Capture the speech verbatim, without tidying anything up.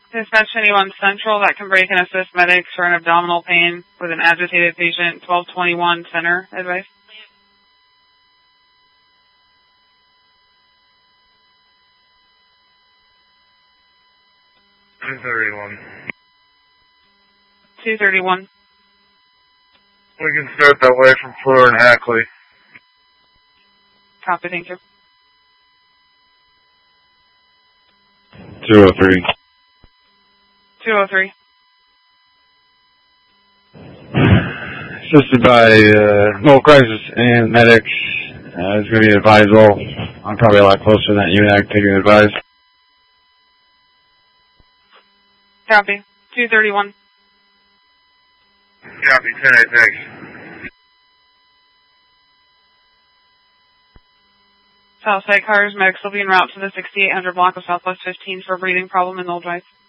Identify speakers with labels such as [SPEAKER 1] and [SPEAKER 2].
[SPEAKER 1] Dispatch anyone central that can break and assist medics for an abdominal pain with an agitated patient. twelve twenty-one center advice.
[SPEAKER 2] two thirty-one.
[SPEAKER 1] two thirty-one.
[SPEAKER 2] We can start that way from Fleur and Hackley.
[SPEAKER 1] Copy, thank you.
[SPEAKER 3] two oh three.
[SPEAKER 1] two oh three.
[SPEAKER 3] Assisted by uh, no crisis and medics. Uh, it's going to be advisable. I'm probably a lot closer than that UNAC taking advice.
[SPEAKER 1] Copy. two thirty-one.
[SPEAKER 2] Copy, ten eight, thanks.
[SPEAKER 1] Southside cars, medics will be en route to the sixty-eight hundred block of Southwest fifteen for a breathing problem in Old Drive.